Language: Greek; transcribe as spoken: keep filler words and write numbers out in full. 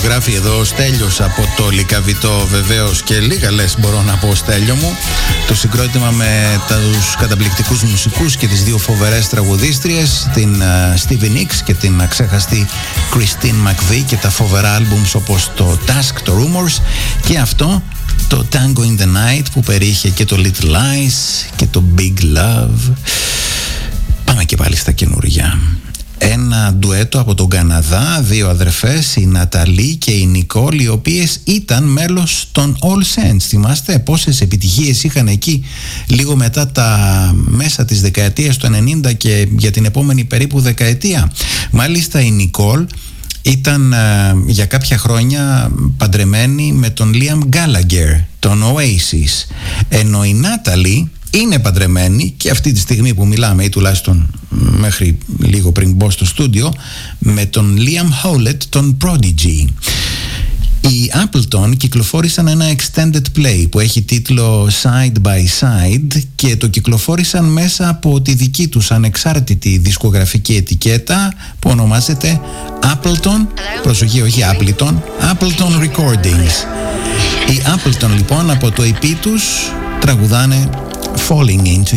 γράφει εδώ ο Στέλιος από το Λυκαβητό, βεβαίως, και λίγα λες μπορώ να πω, Στέλιο μου. Το συγκρότημα με τους καταπληκτικούς μουσικούς και τις δύο φοβερές τραγουδίστριες, την uh, Stevie Nicks και την αξέχαστη Christine McVie, και τα φοβερά άλμπουμς όπως το Task, το Rumors, και αυτό το Tango in the Night που περιείχε και το Little Lies και το Big Love. Πάμε και πάλι στα καινούργια. Ένα ντουέτο από τον Καναδά, δύο αδερφές, η Ναταλή και η Νικόλ, οι οποίες ήταν μέλος των All Saints. Θυμάστε πόσες επιτυχίες είχαν εκεί λίγο μετά τα μέσα της δεκαετίας του ενενήντα και για την επόμενη περίπου δεκαετία. Μάλιστα η Νικόλ ήταν ε, για κάποια χρόνια παντρεμένη με τον Liam Gallagher, τον Oasis, ενώ η Νάταλη είναι παντρεμένη και αυτή τη στιγμή που μιλάμε, ή τουλάχιστον μέχρι λίγο πριν μπω στο στούντιο, με τον Liam Howlett, τον Prodigy. Οι Appleton κυκλοφόρησαν ένα extended play που έχει τίτλο Side by Side και το κυκλοφόρησαν μέσα από τη δική τους ανεξάρτητη δισκογραφική ετικέτα που ονομάζεται Appleton, προσοχή, όχι Appleton, Appleton Recordings. Οι Appleton λοιπόν από το ι πι τους τραγουδάνε Falling Into